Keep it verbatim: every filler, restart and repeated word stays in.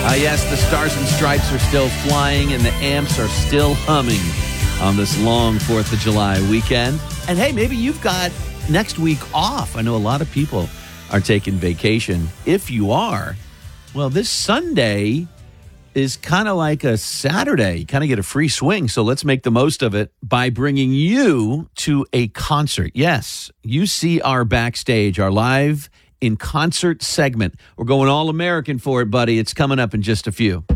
Ah, yes, the Stars and Stripes are still flying and the amps are still humming on this long fourth of July weekend. And hey, maybe you've got next week off. I know a lot of people are taking vacation. If you are, well, this Sunday is kind of like a Saturday. You kind of get a free swing. So let's make the most of it by bringing you to a concert. Yes, you see our backstage, our live in concert segment. We're going all American for it, buddy. It's coming up in just a few.